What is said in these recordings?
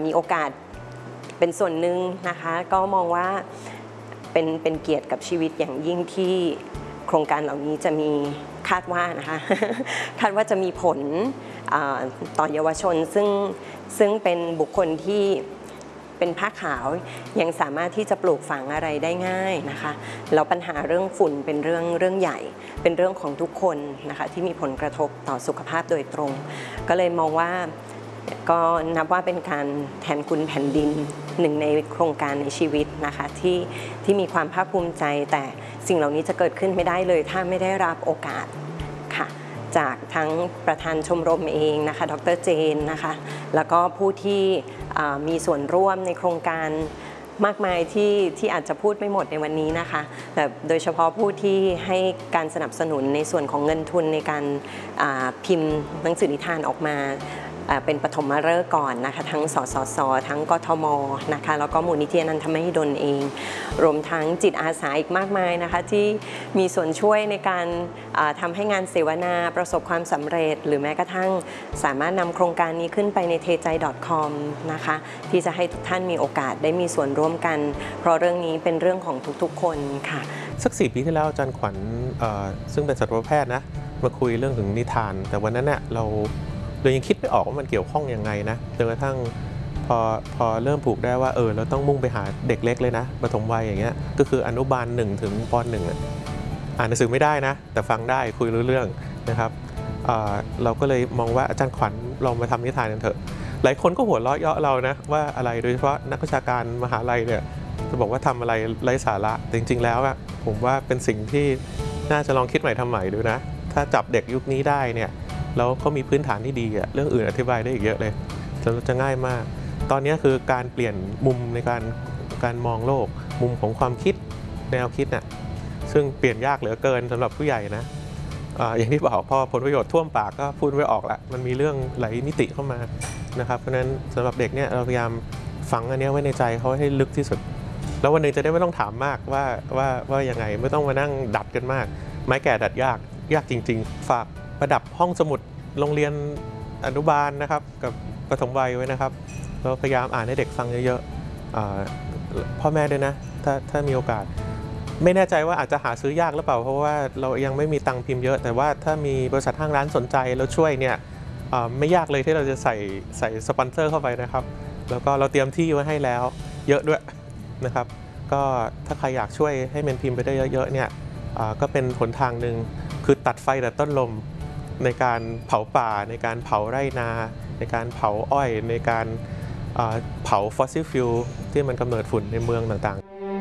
มีโอกาสเป็นส่วนหนึ่งนะคะก็มองว่าเป็นเกียรติกับชีวิตอย่างยิ่งที่โครงการเหล่านี้จะมีคาดว่านะคะ คาดว่าจะมีผลต่อเยาวชนซึ่งเป็นบุคคลที่เป็นผ้าขาวยังสามารถที่จะปลูกฝังอะไรได้ง่ายนะคะแล้วปัญหาเรื่องฝุ่นเป็นเรื่องใหญ่เป็นเรื่องของทุกคนนะคะที่มีผลกระทบต่อสุขภาพโดยตรงก็เลยมองว่าก็นับว่าเป็นการแทนคุณแผ่นดินหนึ่งในโครงการในชีวิตนะคะที่มีความภาคภูมิใจแต่สิ่งเหล่านี้จะเกิดขึ้นไม่ได้เลยถ้าไม่ได้รับโอกาสค่ะจากทั้งประธานชมรมเองนะคะดร.เจนนะคะแล้วก็ผู้ที่มีส่วนร่วมในโครงการมากมายที่อาจจะพูดไม่หมดในวันนี้นะคะแต่โดยเฉพาะผู้ที่ให้การสนับสนุนในส่วนของเงินทุนในการพิมพ์หนังสือนิทานออกมาเป็นปฐมฤกษ์ก่อนนะคะทั้งสสสทั้งกทมนะคะแล้วก็มูลนิธิอนันทมหิดลเองรวมทั้งจิตอาสาอีกมากมายนะคะที่มีส่วนช่วยในการทำให้งานเสวนาประสบความสำเร็จหรือแม้กระทั่งสามารถนำโครงการนี้ขึ้นไปใน tejai.com นะคะที่จะให้ทุกท่านมีโอกาสได้มีส่วนร่วมกันเพราะเรื่องนี้เป็นเรื่องของทุกๆคนค่ะสัก4 ปีที่แล้วอาจารย์ขวัญซึ่งเป็นสัตวแพทย์นะมาคุยเรื่องถึงนิทานแต่วันนั้นเนี่ยเรายังคิดไม่ออกว่ามันเกี่ยวข้องยังไงนะจนกระทั่งพอเริ่มผูกได้ว่าเราต้องมุ่งไปหาเด็กเล็กเลยนะปฐมวัยอย่างเงี้ยก็คืออนุบาล1 ถึงป. 1อ่านหนังสือไม่ได้นะแต่ฟังได้คุยรู้เรื่องนะครับเราก็เลยมองว่าอาจารย์ขวัญลองมาทำนิทานกันเถอะหลายคนก็หัวเราะเยาะเรานะว่าอะไรโดยเฉพาะนักวิชาการมหาลัยเนี่ยจะบอกว่าทำอะไรไร้สาระแต่จริงๆแล้วผมว่าเป็นสิ่งที่น่าจะลองคิดใหม่ทำใหม่ดูนะถ้าจับเด็กยุคนี้ได้เนี่ยแล้วเขามีพื้นฐานที่ดีเรื่องอื่นอธิบายได้อีกเยอะเลยจะง่ายมากตอนนี้คือการเปลี่ยนมุมในการมองโลกมุมของความคิดแนวคิดน่ะซึ่งเปลี่ยนยากเหลือเกินสำหรับผู้ใหญ่นะอย่างที่บอกพอผลประโยชน์ท่วมปากก็พูดไม่ออกละมันมีเรื่องหลายมิติเข้ามานะครับเพราะฉะนั้นสำหรับเด็กเนี่ยเราพยายามฝังอันนี้ไว้ในใจเขาให้ลึกที่สุดแล้ววันหนึ่งจะได้ไม่ต้องถามมากว่ายังไงไม่ต้องมานั่งดัดกันมากไม้แก่ดัดยากจริงๆฝากประดับห้องสมุดโรงเรียนอนุบาลนะครับกับปฐมวัยไว้นะครับเราพยายามอ่านให้เด็กฟังเยอะๆพ่อแม่ด้วยนะถ้ามีโอกาสไม่แน่ใจว่าอาจจะหาซื้อยากหรือเปล่าเพราะว่าเรายังไม่มีตังค์พิมพ์เยอะแต่ว่าถ้ามีบริษัทห้างร้านสนใจแล้วช่วยเนี่ยไม่ยากเลยที่เราจะใส่สปอนเซอร์เข้าไปนะครับแล้วก็เราเตรียมที่ไว้ให้แล้วเยอะด้วยนะครับก็ถ้าใครอยากช่วยให้มันพิมพ์ไปได้เยอะๆเนี่ยก็เป็นหนทางหนึ่งคือตัดไฟแต่ต้นลมในการเผาป่าในการเผาไร่นาในการเผาอ้อยในการเผาฟอสซิลฟิวที่มันกำเนิดฝุ่นในเมืองต่าง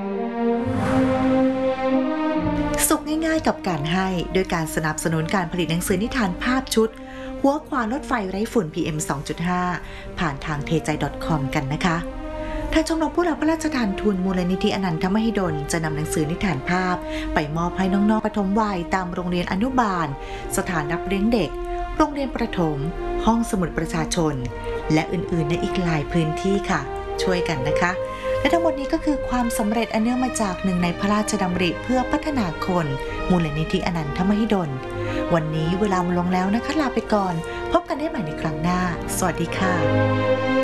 ๆสุขง่ายๆกับการให้โดยการสนับสนุนการผลิตหนังสือนิทานภาพชุดหัวขวานรถไฟไร้ฝุ่น PM 2.5 ผ่านทาง tejai.com กันนะคะทางชมรมผู้รับพระราชทานทุนมูลนิธิอนันทมหิดลจะนำหนังสือนิทานภาพไปมอบให้น้องๆปฐมวัยตามโรงเรียนอนุบาลสถานรับเลี้ยงเด็กโรงเรียนประถมห้องสมุดประชาชนและอื่นๆในอีกหลายพื้นที่ค่ะช่วยกันนะคะและทั้งหมดนี้ก็คือความสำเร็จอันเนื่องมาจากหนึ่งในพระราชดำริเพื่อพัฒนาคนมูลนิธิอนันทมหิดลวันนี้เวลาหมดลงแล้วนะคะลาไปก่อนพบกันได้ใหม่ในครั้งหน้าสวัสดีค่ะ